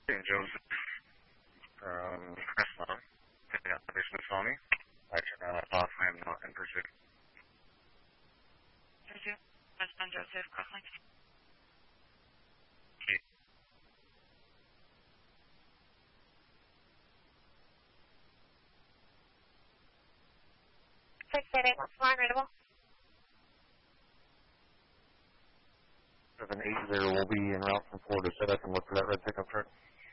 Hey, Joseph from Crestlawn. Picking up the Smithsonian. I turn around, I thought I am not in pursuit. Pursuit. Westbound Joseph, Crossline. Okay. 688, what's line readable? 780 will be en route from Florida. Set up and look for that red pickup truck.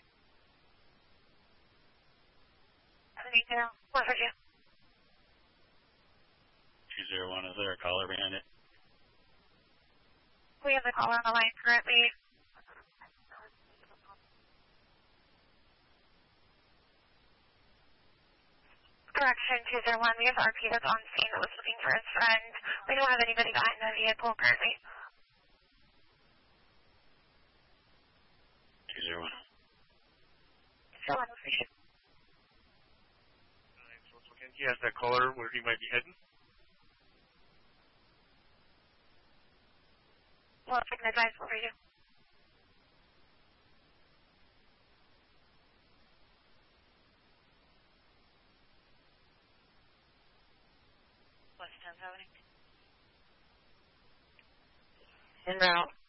780, what heard you? 201, is there a caller behind it? We have the caller on the line currently. Correction, 201, we have RP that's on scene that was looking for his friend. We don't have anybody behind the vehicle currently. 201. 201, appreciate it. He has that caller where he might be heading. Well, if I can advise, what were you? West 10th Avenue. En route.